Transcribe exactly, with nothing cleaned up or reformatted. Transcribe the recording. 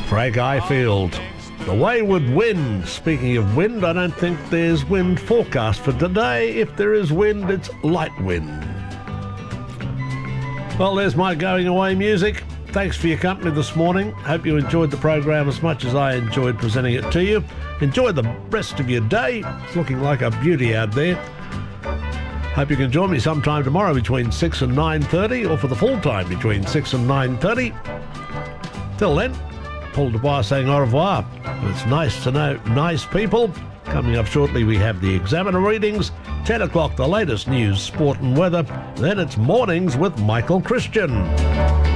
Frank Ifield. The Wayward Wind. Speaking of wind, I don't think there's wind forecast for today. If there is wind, it's light wind. Well, there's my going away music. Thanks for your company this morning. Hope you enjoyed the program as much as I enjoyed presenting it to you. Enjoy the rest of your day. It's looking like a beauty out there. Hope you can join me sometime tomorrow between six and nine thirty, or for the full time between six and nine thirty. Till then, Paul Dubois saying au revoir. It's nice to know nice people. Coming up shortly, we have the Examiner readings. ten o'clock, the latest news, sport and weather. Then it's Mornings with Michael Christian.